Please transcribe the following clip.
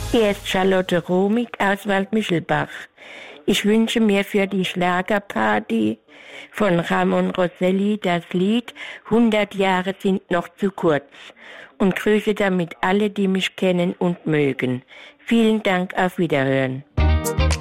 Hier ist Charlotte Romig aus Waldmischelbach. Ich wünsche mir für die Schlagerparty von Ramon Rosselli das Lied 100 Jahre sind noch zu kurz und grüße damit alle, die mich kennen und mögen. Vielen Dank, auf Wiederhören.